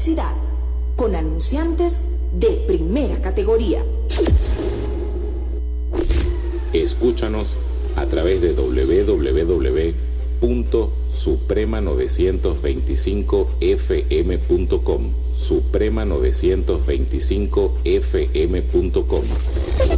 publicidad con anunciantes de primera categoría. Escúchanos a través de www.suprema925fm.com, suprema925fm.com.